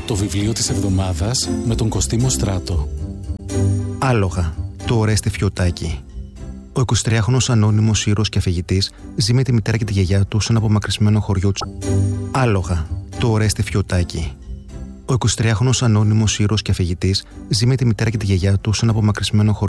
Το βιβλίο της εβδομάδας με τον Κωστή Στράτο. Άλογα, το Ορέστη Φιωτάκη. Ο 23χρονος ανώνυμος ήρωας και αφηγητής ζει με τη μητέρα και τη γιαγιά του σε ένα απομακρυσμένο χωριό του. Άλογα, το Ορέστη Φιωτάκη. Ο 23χρονος ανώνυμος ήρωας και αφηγητής ζει με τη μητέρα και τη γιαγιά του σε ένα απομακρυσμένο χωριό.